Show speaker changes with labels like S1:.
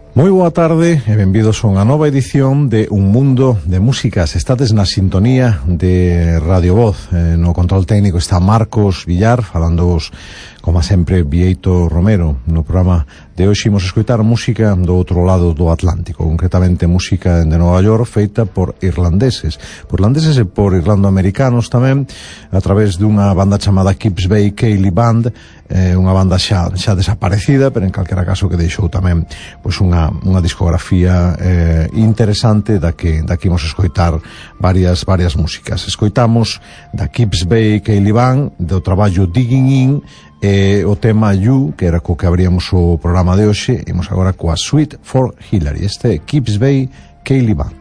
S1: Moi boa tarde e benvidos a unha nova edición de Un Mundo de Músicas. Estades na sintonía de Radio Voz. No control técnico está Marcos Villar, falándoos, como sempre, Bieito Romero. No programa de hoxe imos escoitar música do outro lado do Atlántico, concretamente música de Nova York feita por irlandeses e por irlando-americanos tamén, a través dunha banda chamada Kips Bay Ceilidh Band, unha banda xa desaparecida, pero en calquera caso que deixou tamén pois unha discografía interesante da que imos escoitar varias músicas. Escoitamos da Kips Bay Ceilidh Band, do traballo Digging In, o tema You, que era co que abríamos o programa de hoxe. Imos agora coa Suite for Hillary. Este Kips Bay Ceilidh Band.